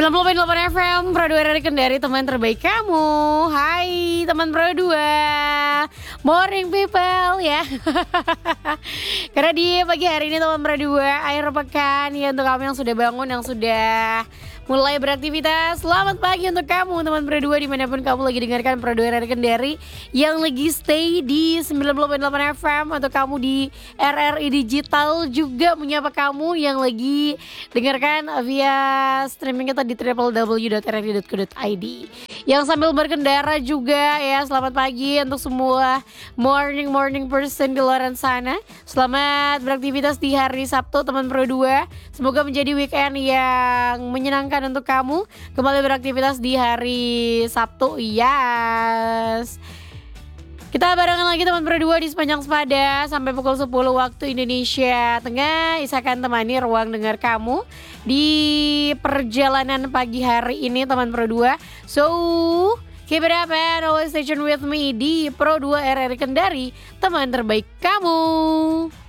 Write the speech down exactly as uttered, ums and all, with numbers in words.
sembilan puluh koma delapan F M Pro dua dari Kendari, teman terbaik kamu. Hai teman Pro dua, morning people ya. Karena di pagi hari ini teman Pro dua, akhir pekan ya, untuk kamu yang sudah bangun, yang sudah mulai beraktivitas, selamat pagi untuk kamu teman Pro dua, dimanapun kamu lagi dengarkan Pro dua dari Kendari, yang lagi stay di sembilan puluh koma delapan F M, atau kamu di R R I Digital, juga menyapa kamu yang lagi dengarkan via streaming kita di w w w dot r r i dot co dot i d. Yang sambil berkendara juga ya, selamat pagi untuk semua morning morning person di luar sana. Selamat beraktivitas di hari Sabtu teman Pro dua. Semoga menjadi weekend yang menyenangkan untuk kamu. Kembali beraktivitas di hari Sabtu. Yes. Kita barengan lagi teman Pro dua di sepanjang sepada sampai pukul sepuluh waktu Indonesia Tengah. Isa akan temani ruang dengar kamu di perjalanan pagi hari ini teman Pro dua. So, keep it up and always stay tuned with me di Pro dua R R I Kendari, teman terbaik kamu.